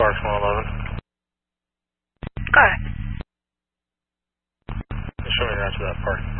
Sparks 111. Go ahead. Show me the answer to that parking.